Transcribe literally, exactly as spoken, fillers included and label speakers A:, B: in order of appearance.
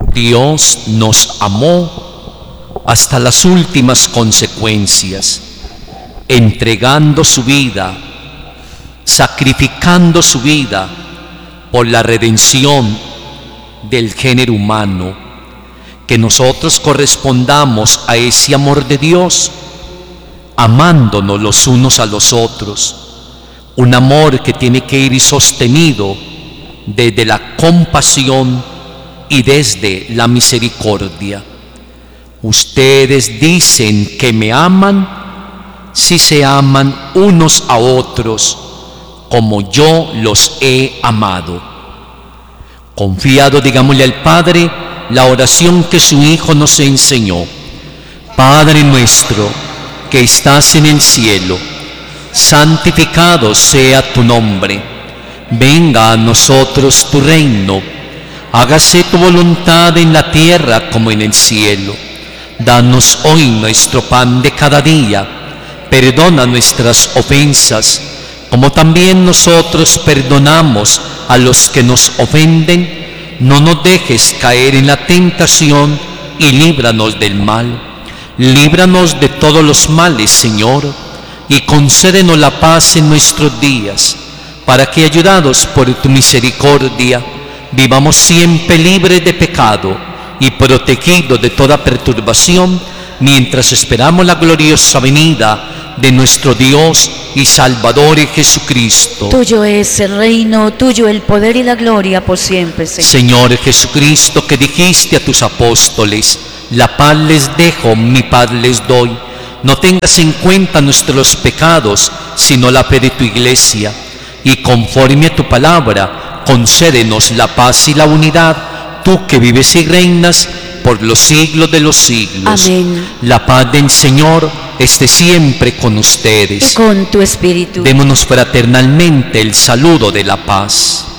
A: Dios nos amó hasta las últimas consecuencias, entregando su vida, sacrificando su vida por la redención del género humano. Que nosotros correspondamos a ese amor de Dios, amándonos los unos a los otros, un amor que tiene que ir sostenido desde la compasión y desde la misericordia. Ustedes dicen que me aman si se aman unos a otros como yo los he amado. Confiado, digámosle al Padre la oración que su Hijo nos enseñó. Padre nuestro que estás en el cielo, santificado sea tu nombre. Venga a nosotros tu reino. Hágase tu voluntad en la tierra como en el cielo. Danos hoy nuestro pan de cada día. Perdona nuestras ofensas, como también nosotros perdonamos a los que nos ofenden. No nos dejes caer en la tentación y líbranos del mal. Líbranos de todos los males, Señor, y concédenos la paz en nuestros días, para que, ayudados por tu misericordia, vivamos siempre libres de pecado y protegidos de toda perturbación, mientras esperamos la gloriosa venida de nuestro Dios y Salvador Jesucristo.
B: Tuyo es el reino, tuyo el poder y la gloria por siempre, Señor.
A: Señor Jesucristo, que dijiste a tus apóstoles: la paz les dejo, mi paz les doy. No tengas en cuenta nuestros pecados, sino la fe de tu iglesia. Y conforme a tu palabra, concédenos la paz y la unidad, tú que vives y reinas por los siglos de los siglos.
B: Amén.
A: La paz del Señor esté siempre con ustedes.
B: Y con tu espíritu.
A: Démonos fraternalmente el saludo de la paz.